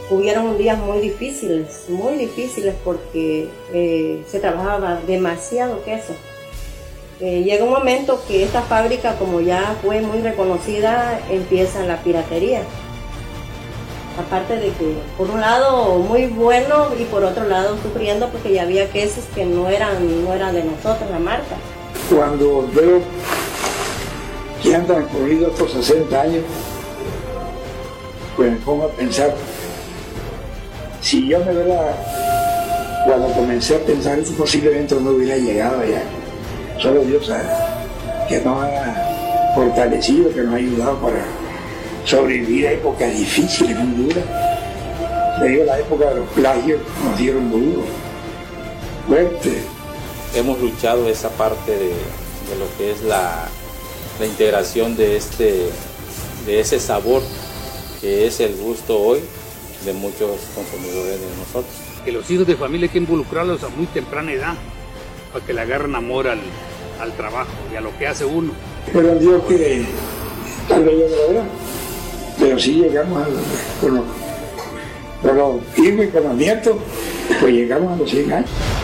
hubieron días muy difíciles porque se trabajaba demasiado queso. Llega un momento que esta fábrica, como ya fue muy reconocida, empieza la piratería. Aparte de que, por un lado, muy bueno y por otro lado, sufriendo porque ya había quesos que no eran de nosotros, la marca. Cuando veo que han transcurrido estos 60 años, pues me pongo a pensar, si yo cuando comencé a pensar eso, posiblemente no hubiera llegado allá. Solo Dios sabe que nos ha fortalecido, que nos ha ayudado para sobrevivir a épocas difíciles, muy duras. Le digo, la época de los plagios nos dieron duro, fuerte. Hemos luchado esa parte de lo que es la integración de ese sabor que es el gusto hoy de muchos consumidores de nosotros. Que los hijos de familia hay que involucrarlos a muy temprana edad para que le agarren amor al trabajo y a lo que hace uno. Pero Dios que tal vez yo lo veo, pero sí llegamos con los hijos y con los nietos, pues llegamos a los 100 años.